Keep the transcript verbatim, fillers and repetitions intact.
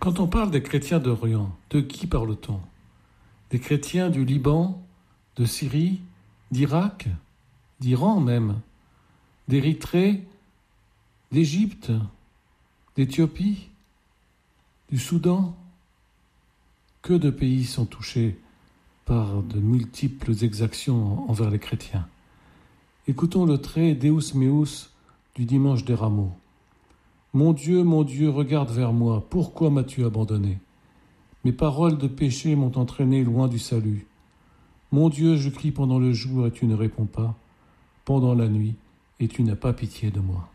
Quand on parle des chrétiens d'Orient, de qui parle-t-on? Des chrétiens du Liban, de Syrie, d'Irak, d'Iran même, d'Érythrée, d'Égypte, d'Éthiopie, du Soudan? Que de pays sont touchés par de multiples exactions envers les chrétiens. Écoutons le trait Deus meus du dimanche des Rameaux. Mon Dieu, mon Dieu, regarde vers moi, pourquoi m'as-tu abandonné? Mes paroles de péché m'ont entraîné loin du salut. Mon Dieu, je crie pendant le jour et tu ne réponds pas, pendant la nuit et tu n'as pas pitié de moi.